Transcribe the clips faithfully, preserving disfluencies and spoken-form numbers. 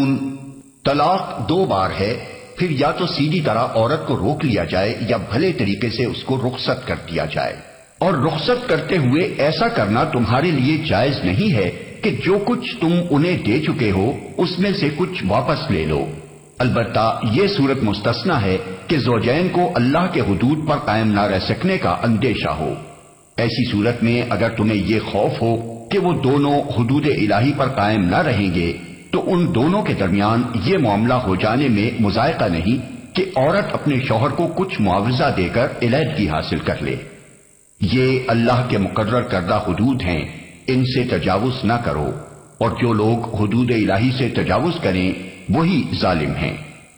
طلاق دو بار ہے، پھر یا تو سیدھی طرح عورت کو روک لیا جائے یا بھلے طریقے سے اس کو رخصت کر دیا جائے، اور رخصت کرتے ہوئے ایسا کرنا تمہارے لیے جائز نہیں ہے کہ جو کچھ تم انہیں دے چکے ہو اس میں سے کچھ واپس لے لو۔ البتہ یہ صورت مستثنیٰ ہے کہ زوجین کو اللہ کے حدود پر قائم نہ رہ سکنے کا اندیشہ ہو۔ ایسی صورت میں اگر تمہیں یہ خوف ہو کہ وہ دونوں حدود الہی پر قائم نہ رہیں گے تو ان دونوں کے درمیان یہ معاملہ ہو جانے میں مذائقہ نہیں کہ عورت اپنے شوہر کو کچھ معاوضہ دے کر علیحدگی حاصل کر لے۔ یہ اللہ کے مقرر کردہ حدود ہیں، ان سے تجاوز نہ کرو، اور جو لوگ حدود الہی سے تجاوز کریں وہی ظالم ہیں۔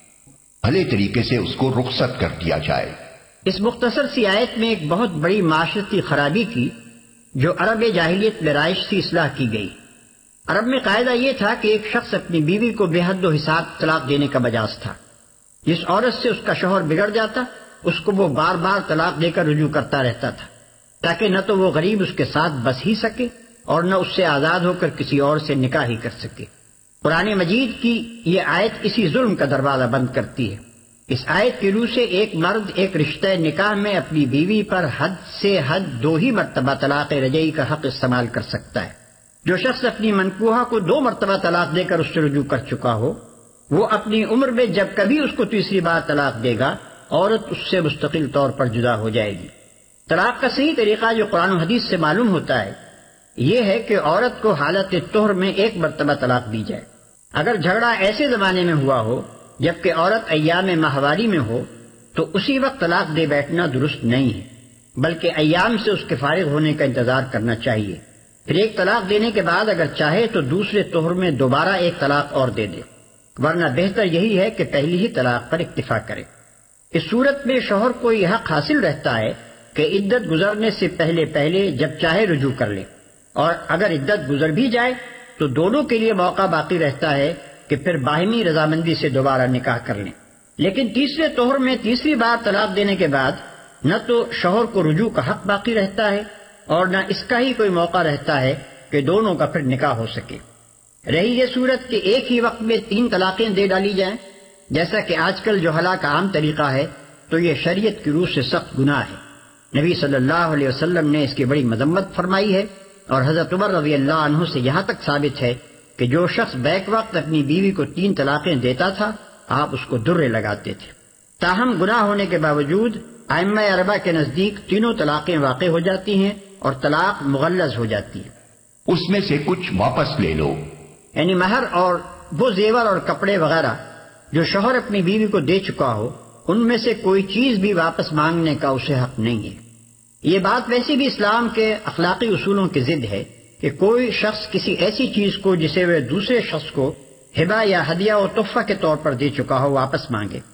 بھلے طریقے سے اس کو رخصت کر دیا جائے۔ اس مختصر سی آیت میں ایک بہت بڑی معاشرتی خرابی کی جو عرب جاہلیت میں رائج سی اصلاح کی گئی۔ عرب میں قاعدہ یہ تھا کہ ایک شخص اپنی بیوی کو بے حد و حساب طلاق دینے کا مجاز تھا۔ جس عورت سے اس کا شوہر بگڑ جاتا اس کو وہ بار بار طلاق دے کر رجوع کرتا رہتا تھا، تاکہ نہ تو وہ غریب اس کے ساتھ بس ہی سکے اور نہ اس سے آزاد ہو کر کسی اور سے نکاح ہی کر سکے۔ قرآن مجید کی یہ آیت اسی ظلم کا دروازہ بند کرتی ہے۔ اس آیت کی روح سے ایک مرد ایک رشتہ نکاح میں اپنی بیوی پر حد سے حد دو ہی مرتبہ طلاق رجعی کا حق استعمال کر سکتا ہے۔ جو شخص اپنی منکوحہ کو دو مرتبہ طلاق دے کر اس سے رجوع کر چکا ہو، وہ اپنی عمر میں جب کبھی اس کو تیسری بار طلاق دے گا، عورت اس سے مستقل طور پر جدا ہو جائے گی۔ طلاق کا صحیح طریقہ جو قرآن و حدیث سے معلوم ہوتا ہے یہ ہے کہ عورت کو حالت طہر میں ایک مرتبہ طلاق دی جائے۔ اگر جھگڑا ایسے زمانے میں ہوا ہو جبکہ عورت ایام ماہواری میں ہو تو اسی وقت طلاق دے بیٹھنا درست نہیں ہے، بلکہ ایام سے اس کے فارغ ہونے کا انتظار کرنا چاہیے۔ پھر ایک طلاق دینے کے بعد اگر چاہے تو دوسرے طہر میں دوبارہ ایک طلاق اور دے دے، ورنہ بہتر یہی ہے کہ پہلی ہی طلاق پر اکتفا کرے۔ اس صورت میں شوہر کو یہ حق حاصل رہتا ہے کہ عدت گزرنے سے پہلے پہلے جب چاہے رجوع کر لے، اور اگر عدت گزر بھی جائے تو دونوں کے لیے موقع باقی رہتا ہے کہ پھر باہمی رضامندی سے دوبارہ نکاح کر لیں۔ لیکن تیسرے طہر میں تیسری بار طلاق دینے کے بعد نہ تو شوہر کو رجوع کا حق باقی رہتا ہے اور نہ اس کا ہی کوئی موقع رہتا ہے کہ دونوں کا پھر نکاح ہو سکے۔ رہی یہ صورت کہ ایک ہی وقت میں تین طلاقیں دے ڈالی جائیں، جیسا کہ آج کل جو ہلاک کا عام طریقہ ہے، تو یہ شریعت کی روح سے سخت گناہ ہے۔ نبی صلی اللہ علیہ وسلم نے اس کی بڑی مذمت فرمائی ہے، اور حضرت عمر رضی اللہ عنہ سے یہاں تک ثابت ہے کہ جو شخص بیک وقت اپنی بیوی کو تین طلاقیں دیتا تھا آپ اس کو درے لگاتے تھے۔ تاہم گناہ ہونے کے باوجود ائمہ اربعہ کے نزدیک تینوں طلاقیں واقع ہو جاتی ہیں اور طلاق مغلظ ہو جاتی ہے۔ اس میں سے کچھ واپس لے لو، یعنی مہر اور وہ زیور اور کپڑے وغیرہ جو شوہر اپنی بیوی کو دے چکا ہو ان میں سے کوئی چیز بھی واپس مانگنے کا اسے حق نہیں ہے۔ یہ بات ویسے بھی اسلام کے اخلاقی اصولوں کی ضد ہے کہ کوئی شخص کسی ایسی چیز کو جسے وہ دوسرے شخص کو ہبہ یا ہدیہ و تحفہ کے طور پر دے چکا ہو واپس مانگے۔